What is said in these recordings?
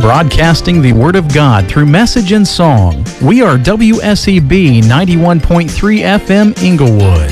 broadcasting the Word of God through message and song. We are WSEB 91.3 FM Inglewood.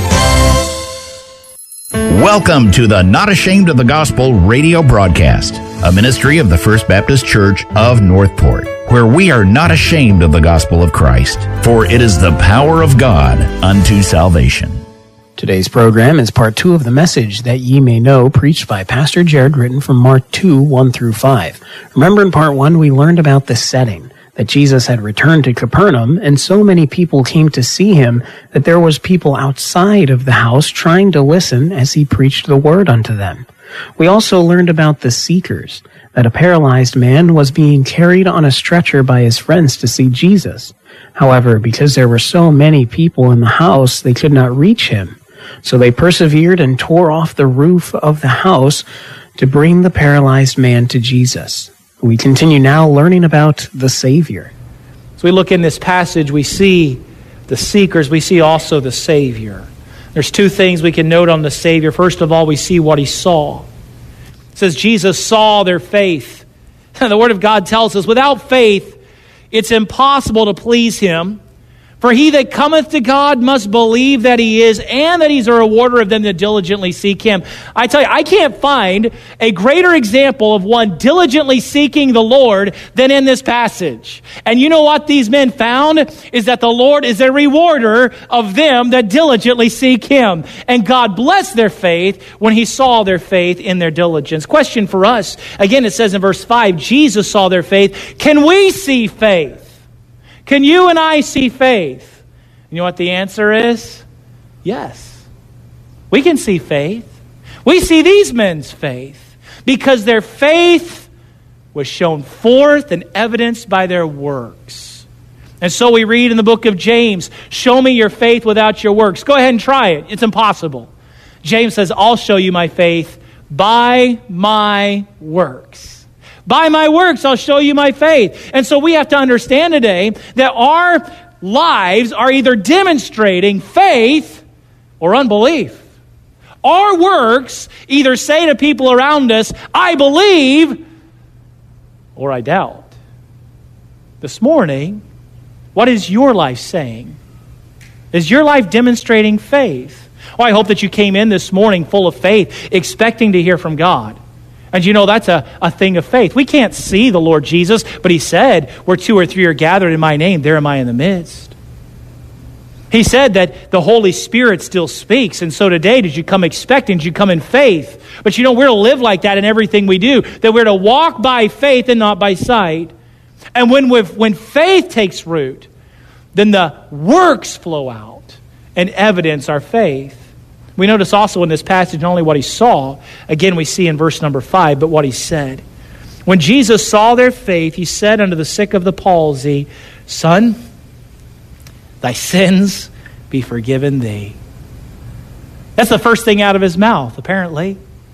Welcome to the Not Ashamed of the Gospel radio broadcast, a ministry of the First Baptist Church of Northport, where we are not ashamed of the gospel of Christ, for it is the power of God unto salvation. Today's program is part 2 of the message that ye may know, preached by Pastor Jared, written from Mark 2, 1 through 5. Remember, in part 1, we learned about the setting, that Jesus had returned to Capernaum, and so many people came to see him that there was people outside of the house trying to listen as he preached the word unto them. We also learned about the seekers, that a paralyzed man was being carried on a stretcher by his friends to see Jesus. However, because there were so many people in the house, they could not reach him. So they persevered and tore off the roof of the house to bring the paralyzed man to Jesus. We continue now learning about the Savior. As we look in this passage, we see the seekers, we see also the Savior. There's two things we can note on the Savior. First of all, we see what he saw. It says Jesus saw their faith. The Word of God tells us, without faith, it's impossible to please him. For he that cometh to God must believe that he is, and that he's a rewarder of them that diligently seek him. I tell you, I can't find a greater example of one diligently seeking the Lord than in this passage. And you know what these men found? Is that the Lord is a rewarder of them that diligently seek him. And God blessed their faith when he saw their faith in their diligence. Question for us. Again, it says in verse 5, Jesus saw their faith. Can we see faith? Can you and I see faith? You know what the answer is? Yes. We can see faith. We see these men's faith because their faith was shown forth and evidenced by their works. And so we read in the book of James, show me your faith without your works. Go ahead and try it. It's impossible. James says, I'll show you my faith by my works. By my works, I'll show you my faith. And so we have to understand today that our lives are either demonstrating faith or unbelief. Our works either say to people around us, I believe, or I doubt. This morning, what is your life saying? Is your life demonstrating faith? Well, I hope that you came in this morning full of faith, expecting to hear from God. And you know, that's a thing of faith. We can't see the Lord Jesus, but he said, where 2 or 3 are gathered in my name, there am I in the midst. He said that the Holy Spirit still speaks. And so today, did you come expecting? Did you come in faith? But you know, we're to live like that in everything we do. That we're to walk by faith and not by sight. And when faith takes root, then the works flow out and evidence our faith. We notice also in this passage not only what he saw, again we see in verse number 5, but what he said. When Jesus saw their faith, he said unto the sick of the palsy, Son, thy sins be forgiven thee. That's the first thing out of his mouth, apparently.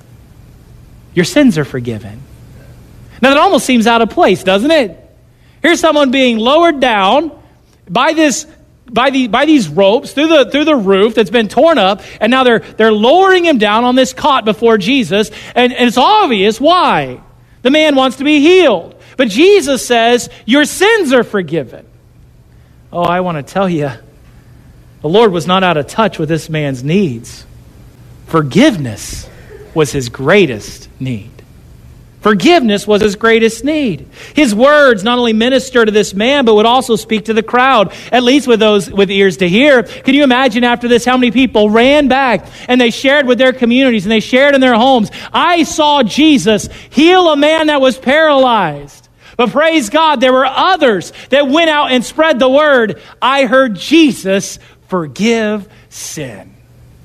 Your sins are forgiven. Now that almost seems out of place, doesn't it? Here's someone being lowered down by these ropes through the roof that's been torn up, and now they're lowering him down on this cot before Jesus, and it's obvious why. The man wants to be healed. But Jesus says, your sins are forgiven. Oh, I want to tell you, the Lord was not out of touch with this man's needs. Forgiveness was his greatest need. Forgiveness was his greatest need. His words not only minister to this man, but would also speak to the crowd, at least with those with ears to hear. Can you imagine after this how many people ran back and they shared with their communities and they shared in their homes? I saw Jesus heal a man that was paralyzed. But praise God, there were others that went out and spread the word. I heard Jesus forgive sin.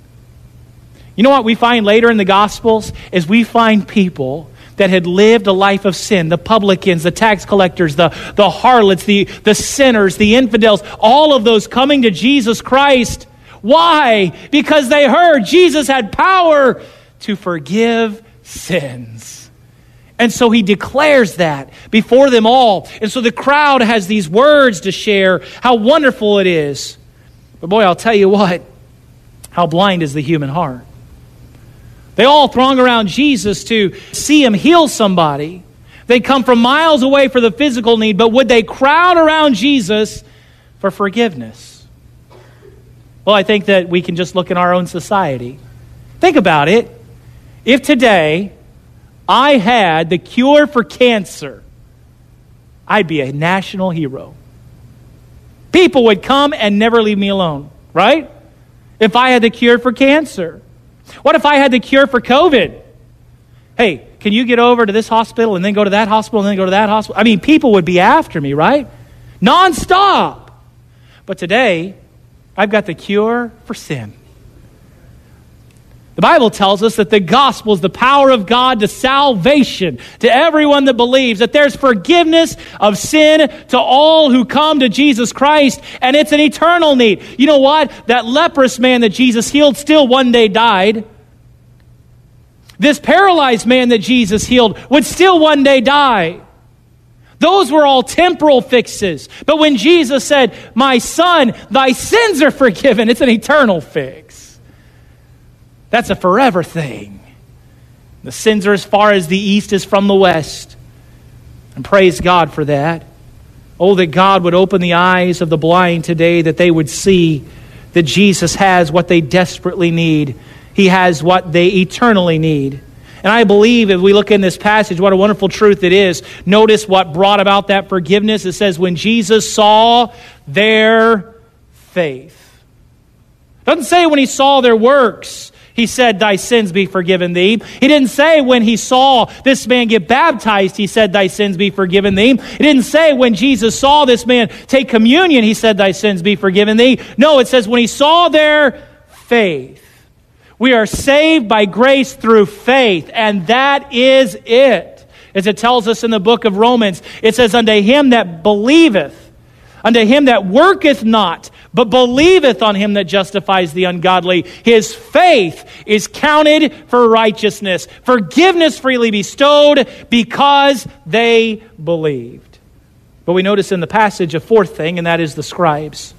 You know what we find later in the Gospels is we find people that had lived a life of sin, the publicans, the tax collectors, the harlots, the sinners, the infidels, all of those coming to Jesus Christ. Why? Because they heard Jesus had power to forgive sins. And so he declares that before them all. And so the crowd has these words to share, how wonderful it is. But boy, I'll tell you what, how blind is the human heart. They all throng around Jesus to see him heal somebody They'd come from miles away for the physical need, but would they crowd around Jesus for forgiveness? Well, I think that we can just look in our own society. Think about it. If today I had the cure for cancer, I'd be a national hero. People would come and never leave me alone, right? If I had the cure for cancer. What if I had the cure for COVID? Hey, can you get over to this hospital and then go to that hospital and then go to that hospital? I mean, people would be after me, right? Nonstop. But today, I've got the cure for sin. The Bible tells us that the gospel is the power of God to salvation to everyone that believes, that there's forgiveness of sin to all who come to Jesus Christ, and it's an eternal need. You know what? That leprous man that Jesus healed still one day died. This paralyzed man that Jesus healed would still one day die. Those were all temporal fixes. But when Jesus said, "My son, thy sins are forgiven," it's an eternal fix. That's a forever thing. The sins are as far as the east is from the west. And praise God for that. Oh, that God would open the eyes of the blind today, that they would see that Jesus has what they desperately need. He has what they eternally need. And I believe if we look in this passage, what a wonderful truth it is. Notice what brought about that forgiveness. It says, when Jesus saw their faith. It doesn't say when he saw their works, he said, "Thy sins be forgiven thee." He didn't say when he saw this man get baptized, he said, "Thy sins be forgiven thee." It didn't say when Jesus saw this man take communion, he said, "Thy sins be forgiven thee." No, it says when he saw their faith. We are saved by grace through faith, and that is it. As it tells us in the book of Romans, it says, "Unto him that believeth, unto him that worketh not, but believeth on him that justifies the ungodly, his faith is counted for righteousness, forgiveness freely bestowed because they believed." But we notice in the passage a fourth thing, and that is the scribes.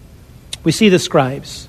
We see the scribes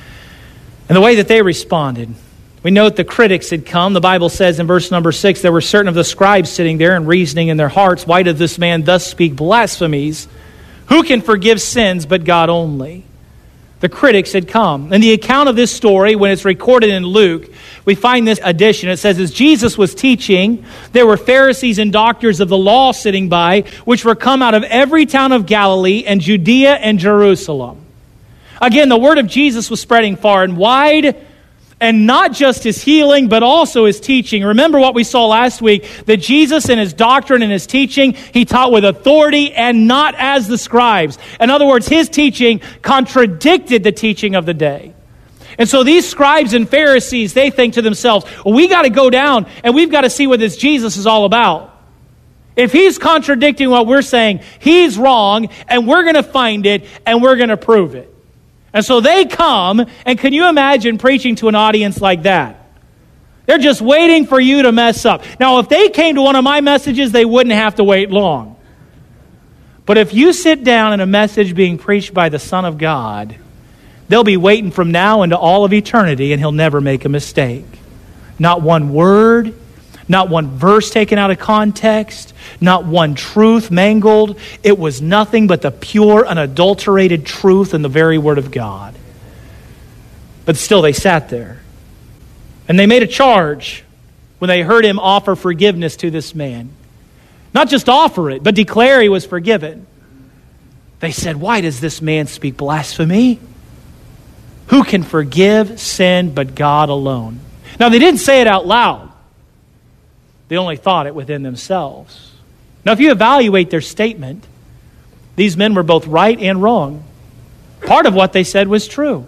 and the way that they responded. We note the critics had come. The Bible says in verse number 6, there were certain of the scribes sitting there and reasoning in their hearts, "Why does this man thus speak blasphemies? Who can forgive sins but God only?" The critics had come. In the account of this story, when it's recorded in Luke, we find this addition. It says, as Jesus was teaching, there were Pharisees and doctors of the law sitting by, which were come out of every town of Galilee and Judea and Jerusalem. Again, the word of Jesus was spreading far and wide, and not just his healing, but also his teaching. Remember what we saw last week, that Jesus in his doctrine and his teaching, he taught with authority and not as the scribes. In other words, his teaching contradicted the teaching of the day. And so these scribes and Pharisees, they think to themselves, well, we got to go down and we've got to see what this Jesus is all about. If he's contradicting what we're saying, he's wrong, and we're going to find it and we're going to prove it. And so they come, and can you imagine preaching to an audience like that? They're just waiting for you to mess up. Now, if they came to one of my messages, they wouldn't have to wait long. But if you sit down in a message being preached by the Son of God, they'll be waiting from now into all of eternity, and he'll never make a mistake. Not one word, not one verse taken out of context, not one truth mangled. It was nothing but the pure, unadulterated truth in the very Word of God. But still they sat there. And they made a charge when they heard him offer forgiveness to this man. Not just offer it, but declare he was forgiven. They said, why does this man speak blasphemy? Who can forgive sin but God alone? Now they didn't say it out loud. They only thought it within themselves. Now, if you evaluate their statement, these men were both right and wrong. Part of what they said was true.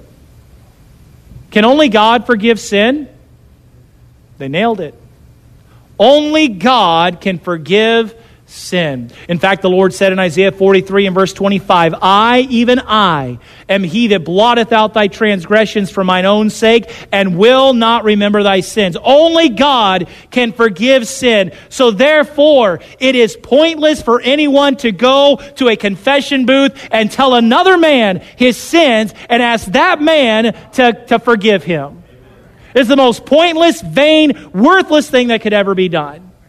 Can only God forgive sin? They nailed it. Only God can forgive sin. In fact, the Lord said in Isaiah 43 and verse 25, I, even I, am he that blotteth out thy transgressions for mine own sake, and will not remember thy sins. Only God can forgive sin. So therefore, it is pointless for anyone to go to a confession booth and tell another man his sins and ask that man to forgive him. It's the most pointless, vain, worthless thing that could ever be done.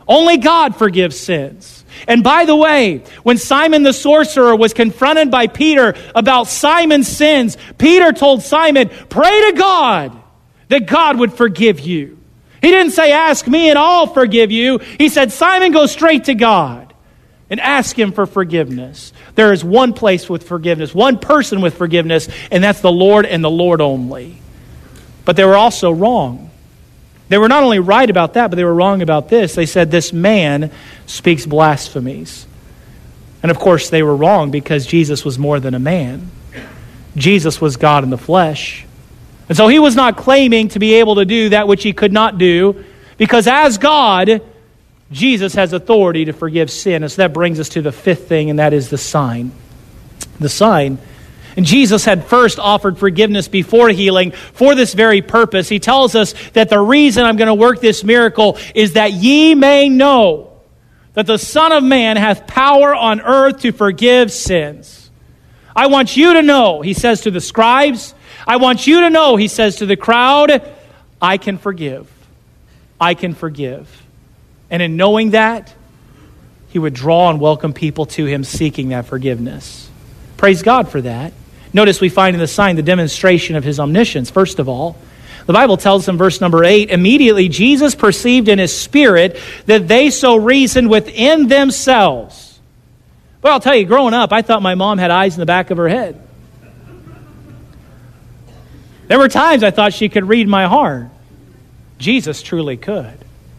Only God forgives sins. And by the way, when Simon the sorcerer was confronted by Peter about Simon's sins, Peter told Simon, pray to God that God would forgive you. He didn't say, ask me and I'll forgive you. He said, Simon, go straight to God and ask Him for forgiveness. There is one place with forgiveness, one person with forgiveness, and that's the Lord and the Lord only. But they were also wrong. They were not only right about that, but they were wrong about this. They said, this man speaks blasphemies. And of course, they were wrong because Jesus was more than a man. Jesus was God in the flesh. And so He was not claiming to be able to do that which He could not do, because as God, Jesus has authority to forgive sin. And so that brings us to the fifth thing, and that is the sign. The sign. And Jesus had first offered forgiveness before healing for this very purpose. He tells us that the reason I'm going to work this miracle is that ye may know that the Son of Man hath power on earth to forgive sins. I want you to know, He says to the scribes, I want you to know, He says to the crowd, I can forgive. I can forgive. And in knowing that, He would draw and welcome people to Him seeking that forgiveness. Praise God for that. Notice we find in the sign the demonstration of His omniscience. First of all, the Bible tells us in verse number 8, immediately Jesus perceived in His spirit that they so reasoned within themselves. Well, I'll tell you, growing up, I thought my mom had eyes in the back of her head. There were times I thought she could read my heart. Jesus truly could.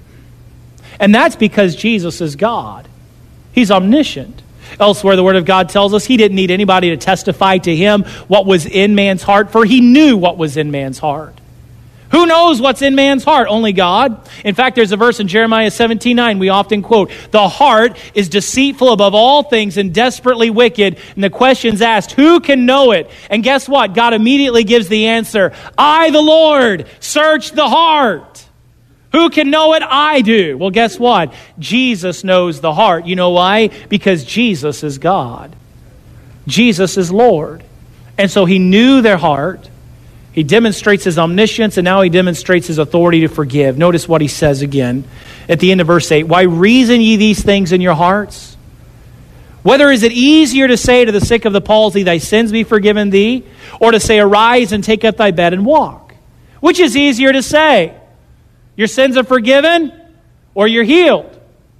And that's because Jesus is God. He's omniscient. Elsewhere, the Word of God tells us He didn't need anybody to testify to Him what was in man's heart, for He knew what was in man's heart. Who knows what's in man's heart? Only God. In fact, there's a verse in Jeremiah 17:9 we often quote, the heart is deceitful above all things and desperately wicked. And the question's asked, who can know it? And guess what? God immediately gives the answer, I, the Lord, search the heart. Who can know it? I do. Well, guess what? Jesus knows the heart. You know why? Because Jesus is God. Jesus is Lord. And so He knew their heart. He demonstrates His omniscience, and now He demonstrates His authority to forgive. Notice what He says again at the end of verse 8. Why reason ye these things in your hearts? Whether is it easier to say to the sick of the palsy, thy sins be forgiven thee, or to say, arise and take up thy bed and walk? Which is easier to say? Your sins are forgiven, or you're healed?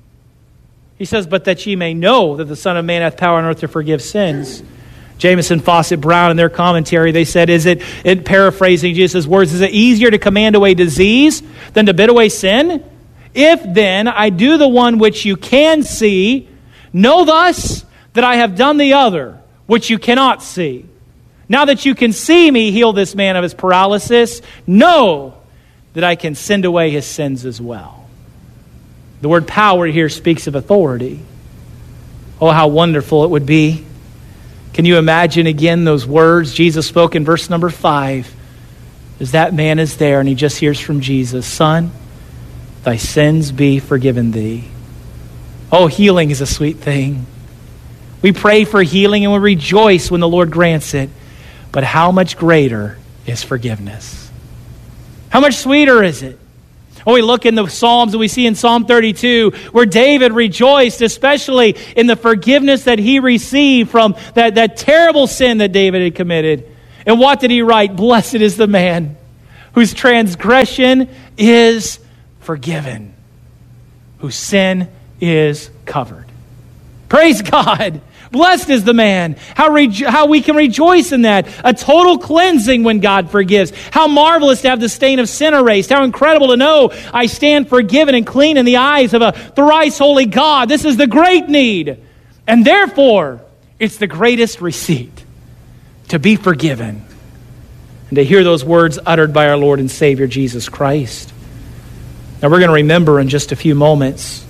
He says, but that ye may know that the Son of Man hath power on earth to forgive sins. Jameson, Fawcett, Brown, in their commentary, they said, in paraphrasing Jesus' words, is it easier to command away disease than to bid away sin? If then I do the one which you can see, know thus that I have done the other, which you cannot see. Now that you can see me heal this man of his paralysis, know that I can send away his sins as well. The word power here speaks of authority. Oh, how wonderful it would be. Can you imagine again those words Jesus spoke in verse number 5? As that man is there and he just hears from Jesus, Son, thy sins be forgiven thee. Oh, healing is a sweet thing. We pray for healing and we rejoice when the Lord grants it. But how much greater is forgiveness? How much sweeter is it? Oh, we look in the Psalms and we see in Psalm 32 where David rejoiced, especially in the forgiveness that he received from that terrible sin that David had committed. And what did he write? Blessed is the man whose transgression is forgiven, whose sin is covered. Praise God. Blessed is the man. How we can rejoice in that. A total cleansing when God forgives. How marvelous to have the stain of sin erased. How incredible to know I stand forgiven and clean in the eyes of a thrice holy God. This is the great need. And therefore, it's the greatest receipt to be forgiven and to hear those words uttered by our Lord and Savior Jesus Christ. Now we're going to remember in just a few moments,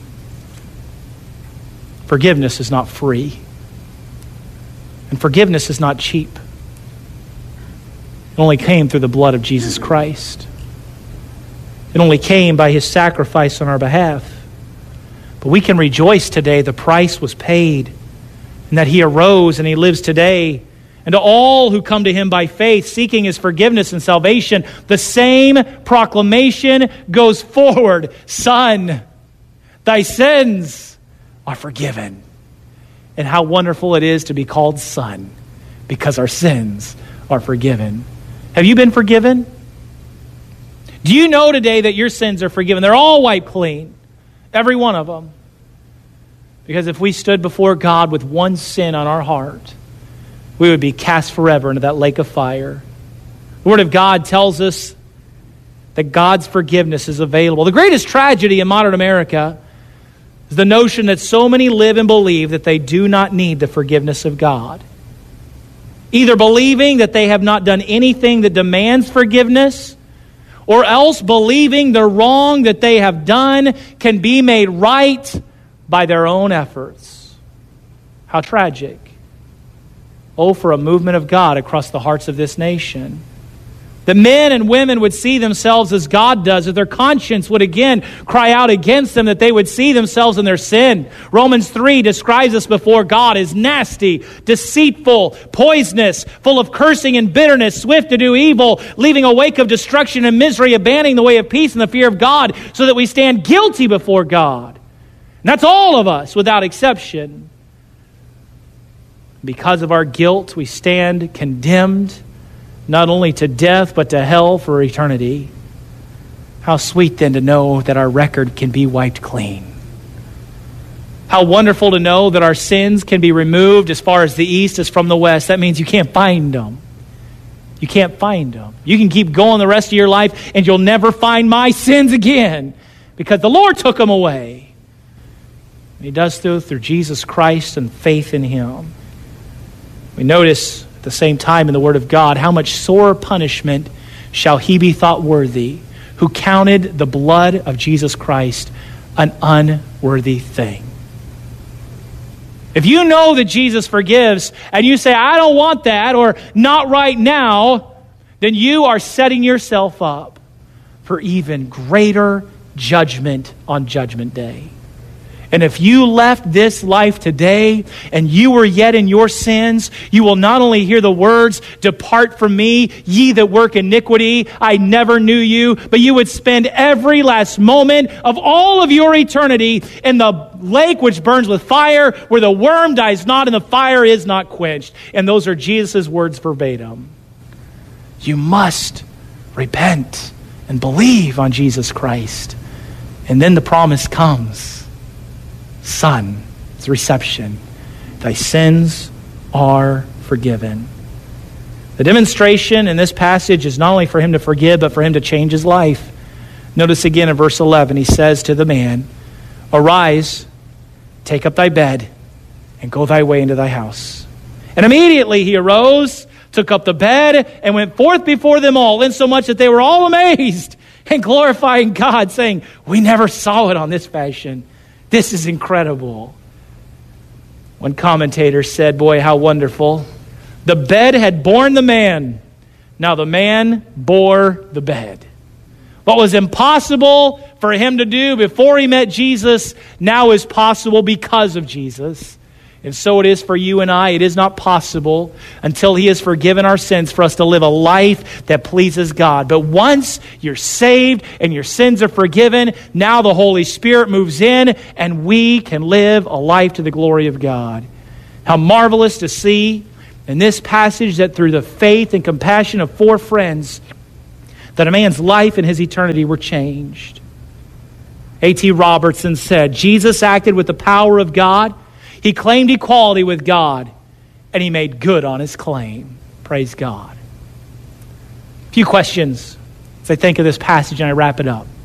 forgiveness is not free. And forgiveness is not cheap. It only came through the blood of Jesus Christ. It only came by His sacrifice on our behalf. But we can rejoice today the price was paid and that He arose and He lives today. And to all who come to Him by faith, seeking His forgiveness and salvation, the same proclamation goes forward. Son, Thy sins are forgiven. And how wonderful it is to be called son, because our sins are forgiven. Have you been forgiven? Do you know today that your sins are forgiven? They're all wiped clean. Every one of them. Because if we stood before God with one sin on our heart, we would be cast forever into that lake of fire. The Word of God tells us that God's forgiveness is available. The greatest tragedy in modern America is the notion that so many live and believe that they do not need the forgiveness of God. Either believing that they have not done anything that demands forgiveness, or else believing the wrong that they have done can be made right by their own efforts. How tragic. Oh, for a movement of God across the hearts of this nation. The men and women would see themselves as God does, that their conscience would again cry out against them, that they would see themselves in their sin. Romans 3 describes us before God as nasty, deceitful, poisonous, full of cursing and bitterness, swift to do evil, leaving a wake of destruction and misery, abandoning the way of peace and the fear of God, so that we stand guilty before God. And that's all of us, without exception. Because of our guilt, we stand condemned, not only to death, but to hell for eternity. How sweet then to know that our record can be wiped clean. How wonderful to know that our sins can be removed as far as the east is from the west. That means you can't find them. You can't find them. You can keep going the rest of your life and you'll never find my sins again, because the Lord took them away. And He does so through Jesus Christ and faith in Him. We notice at the same time in the Word of God, how much sore punishment shall he be thought worthy who counted the blood of Jesus Christ an unworthy thing. If you know that Jesus forgives and you say, I don't want that, or not right now, then you are setting yourself up for even greater judgment on Judgment Day. And if you left this life today and you were yet in your sins, you will not only hear the words, depart from me, ye that work iniquity, I never knew you, but you would spend every last moment of all of your eternity in the lake which burns with fire, where the worm dies not and the fire is not quenched. And those are Jesus' words verbatim. You must repent and believe on Jesus Christ. And then the promise comes. Son, it's reception. Thy sins are forgiven. The demonstration in this passage is not only for him to forgive, but for him to change his life. Notice again in verse 11, he says to the man, arise, take up thy bed, and go thy way into thy house. And immediately he arose, took up the bed, and went forth before them all, insomuch that they were all amazed and glorifying God, saying, we never saw it on this fashion. This is incredible. One commentator said, boy, how wonderful. The bed had borne the man. Now the man bore the bed. What was impossible for him to do before he met Jesus now is possible because of Jesus. And so it is for you and I. It is not possible until he has forgiven our sins for us to live a life that pleases God. But once you're saved and your sins are forgiven, now the Holy Spirit moves in and we can live a life to the glory of God. How marvelous to see in this passage that through the faith and compassion of 4 friends, that a man's life and his eternity were changed. A.T. Robertson said, Jesus acted with the power of God. He claimed equality with God, and he made good on his claim. Praise God. A few questions as I think of this passage and I wrap it up.